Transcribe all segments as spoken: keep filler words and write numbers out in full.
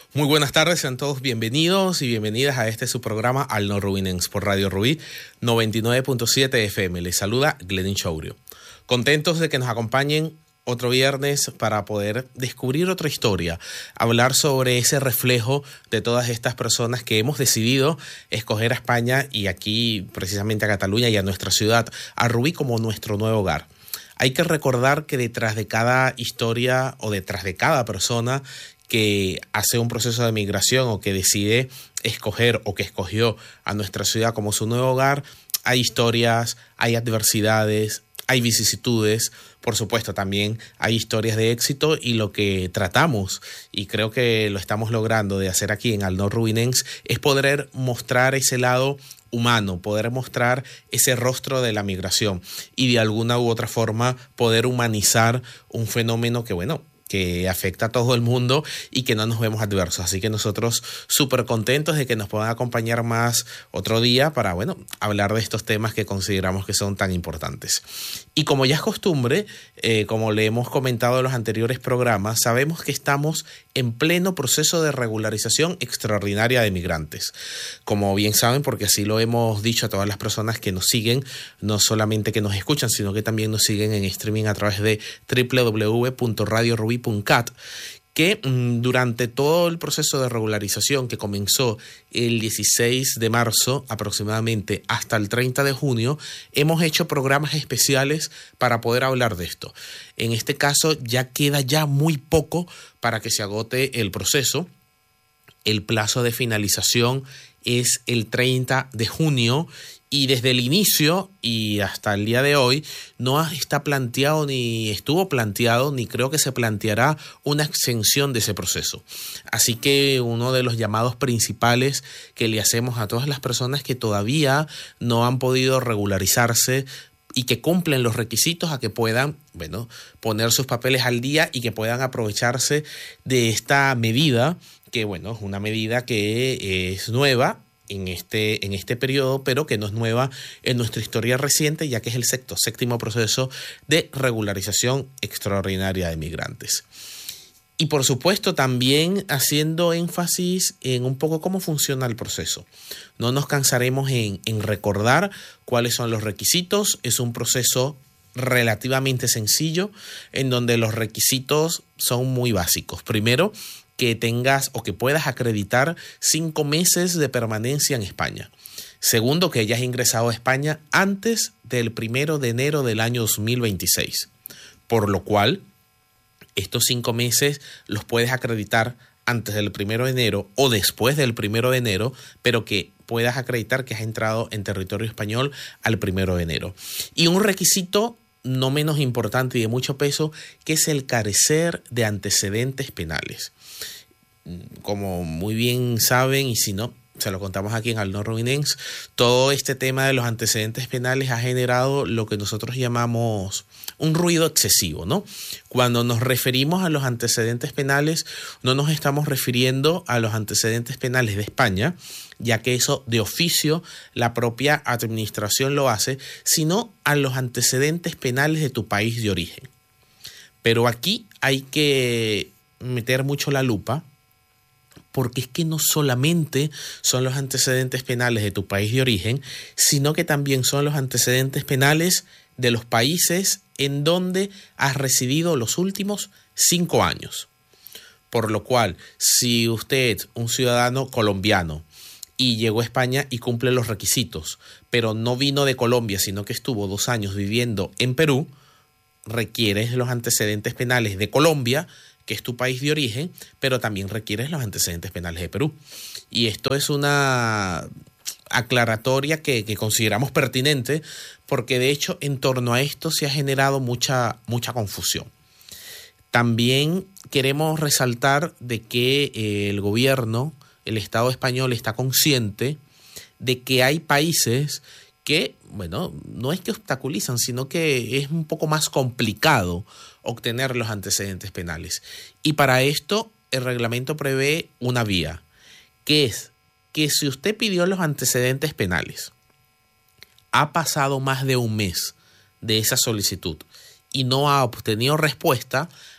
Muy buenas tardes, sean todos bienvenidos y bienvenidas a este su programa Al No Rubinense por Radio Rubí noventa y nueve punto siete F M. Les saluda Glenin Chourio. Contentos de que nos acompañen otro viernes para poder descubrir otra historia, hablar sobre ese reflejo de todas estas personas que hemos decidido escoger a España y aquí precisamente a Cataluña y a nuestra ciudad, a Rubí, como nuestro nuevo hogar. Hay que recordar que detrás de cada historia o detrás de cada persona que hace un proceso de migración o que decide escoger o que escogió a nuestra ciudad como su nuevo hogar, hay historias, hay adversidades, hay vicisitudes, por supuesto también hay historias de éxito, y lo que tratamos, y creo que lo estamos logrando de hacer aquí en Al No Rubinense, es poder mostrar ese lado humano, poder mostrar ese rostro de la migración y de alguna u otra forma poder humanizar un fenómeno que, bueno, que afecta a todo el mundo y que no nos vemos adversos. Así que nosotros súper contentos de que nos puedan acompañar más otro día para, bueno, hablar de estos temas que consideramos que son tan importantes. Y como ya es costumbre, eh, como le hemos comentado en los anteriores programas, sabemos que estamos en pleno proceso de regularización extraordinaria de migrantes. Como bien saben, porque así lo hemos dicho a todas las personas que nos siguen, no solamente que nos escuchan, sino que también nos siguen en streaming a través de doble u doble u doble u punto radio rubí punto cat, que mmm, durante todo el proceso de regularización que comenzó el dieciséis de marzo aproximadamente hasta el treinta de junio, hemos hecho programas especiales para poder hablar de esto. En este caso ya queda ya muy poco para que se agote el proceso. El plazo de finalización es el treinta de junio y desde el inicio y hasta el día de hoy no está planteado ni estuvo planteado ni creo que se planteará una extensión de ese proceso. Así que uno de los llamados principales que le hacemos a todas las personas que todavía no han podido regularizarse y que cumplen los requisitos a que puedan, bueno, poner sus papeles al día y que puedan aprovecharse de esta medida, que bueno, es una medida que es nueva en este, en este periodo, pero que no es nueva en nuestra historia reciente, ya que es el sexto, séptimo proceso de regularización extraordinaria de migrantes. Y por supuesto también haciendo énfasis en un poco cómo funciona el proceso. No nos cansaremos en, en recordar cuáles son los requisitos. Es un proceso relativamente sencillo en donde los requisitos son muy básicos. Primero, que tengas o que puedas acreditar cinco meses de permanencia en España. Segundo, que hayas ingresado a España antes del primero de enero del año dos mil veintiséis. Por lo cual, estos cinco meses los puedes acreditar antes del primero de enero o después del primero de enero, pero que puedas acreditar que has entrado en territorio español al primero de enero. Y un requisito no menos importante y de mucho peso, que es el carecer de antecedentes penales. Como muy bien saben, y si no, se lo contamos aquí en Al No Rubinense, todo este tema de los antecedentes penales ha generado lo que nosotros llamamos un ruido excesivo, ¿no? Cuando nos referimos a los antecedentes penales, no nos estamos refiriendo a los antecedentes penales de España, ya que eso de oficio la propia administración lo hace, sino a los antecedentes penales de tu país de origen. Pero aquí hay que meter mucho la lupa, porque es que no solamente son los antecedentes penales de tu país de origen, sino que también son los antecedentes penales de los países en donde has residido los últimos cinco años. Por lo cual, si usted, un ciudadano colombiano, y llegó a España y cumple los requisitos, pero no vino de Colombia, sino que estuvo dos años viviendo en Perú, requieres los antecedentes penales de Colombia, que es tu país de origen, pero también requieres los antecedentes penales de Perú. Y esto es una aclaratoria que, que consideramos pertinente, porque de hecho en torno a esto se ha generado mucha, mucha confusión. También queremos resaltar de que eh, el gobierno, el Estado español, está consciente de que hay países que, bueno, no es que obstaculizan, sino que es un poco más complicado obtener los antecedentes penales. Y para esto el reglamento prevé una vía, que es que si usted pidió los antecedentes penales, ha pasado más de un mes de esa solicitud y no ha obtenido respuesta,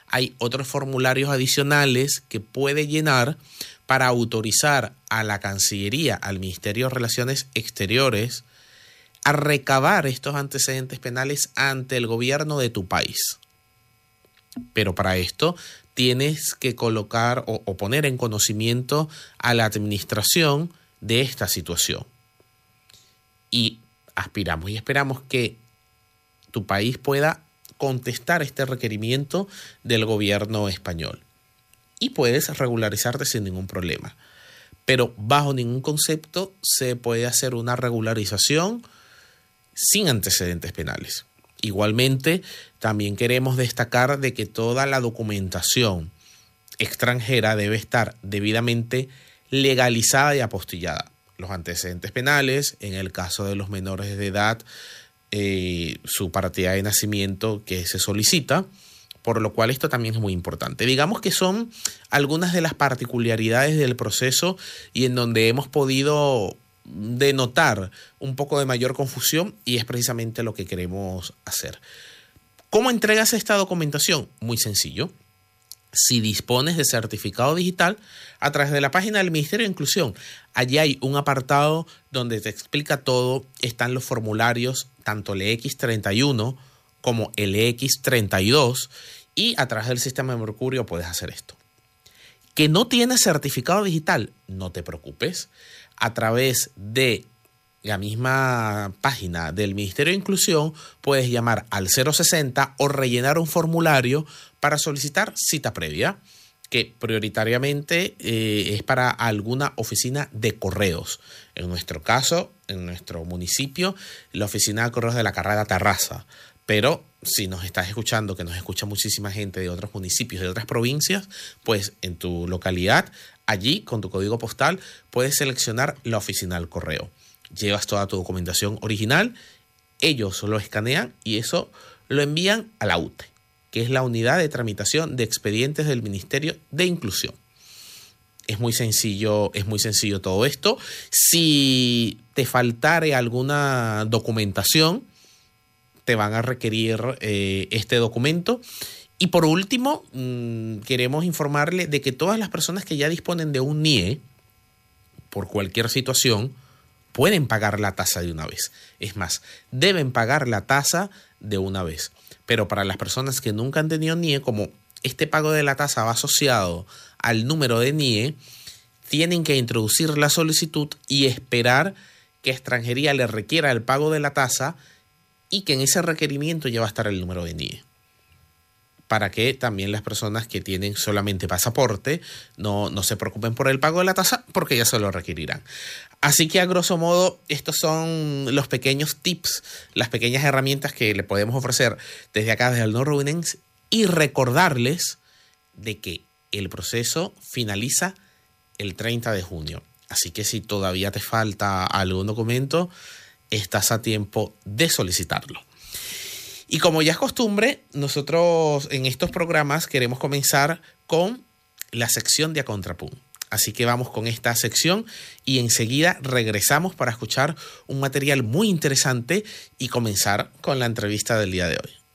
hay otros formularios adicionales que puede llenar para autorizar a la Cancillería, al Ministerio de Relaciones Exteriores, a recabar estos antecedentes penales ante el gobierno de tu país. Pero para esto tienes que colocar o, o poner en conocimiento a la administración de esta situación. Y aspiramos y esperamos que tu país pueda contestar este requerimiento del gobierno español. Y puedes regularizarte sin ningún problema. Pero bajo ningún concepto se puede hacer una regularización sin antecedentes penales. Igualmente, también queremos destacar de que toda la documentación extranjera debe estar debidamente legalizada y apostillada. Los antecedentes penales, en el caso de los menores de edad, eh, su partida de nacimiento que se solicita, por lo cual esto también es muy importante. Digamos que son algunas de las particularidades del proceso y en donde hemos podido denotar un poco de mayor confusión, y es precisamente lo que queremos hacer. ¿Cómo entregas esta documentación? Muy sencillo. Si dispones de certificado digital, a través de la página del Ministerio de Inclusión, allí hay un apartado donde te explica todo. Están los formularios, tanto el equis treinta y uno como el equis treinta y dos, y a través del sistema de Mercurio puedes hacer esto. ¿Que no tienes certificado digital? No te preocupes. A través de la misma página del Ministerio de Inclusión puedes llamar al cero sesenta o rellenar un formulario para solicitar cita previa, que prioritariamente eh, es para alguna oficina de correos. En nuestro caso, en nuestro municipio, la oficina de correos de la Carrera Terraza. Pero si nos estás escuchando, que nos escucha muchísima gente de otros municipios, de otras provincias, pues en tu localidad, allí con tu código postal, puedes seleccionar la oficina del correo. Llevas toda tu documentación original, ellos lo escanean y eso lo envían a la U T E, que es la Unidad de Tramitación de Expedientes del Ministerio de Inclusión. Es muy sencillo, es muy sencillo todo esto. Si te faltare alguna documentación, te van a requerir eh, este documento. Y por último, mmm, queremos informarle de que todas las personas que ya disponen de un N I E, por cualquier situación, pueden pagar la tasa de una vez. Es más, deben pagar la tasa de una vez. Pero para las personas que nunca han tenido N I E, como este pago de la tasa va asociado al número de N I E, tienen que introducir la solicitud y esperar que Extranjería le requiera el pago de la tasa y que en ese requerimiento ya va a estar el número de N I E. Para que también las personas que tienen solamente pasaporte no, no se preocupen por el pago de la tasa, porque ya se lo requerirán. Así que a grosso modo estos son los pequeños tips, las pequeñas herramientas que le podemos ofrecer desde acá, desde el Norrowinense, y recordarles de que el proceso finaliza el treinta de junio. Así que si todavía te falta algún documento, estás a tiempo de solicitarlo. Y como ya es costumbre, nosotros en estos programas queremos comenzar con la sección de A Contrapunto. Así que vamos con esta sección y enseguida regresamos para escuchar un material muy interesante y comenzar con la entrevista del día de hoy.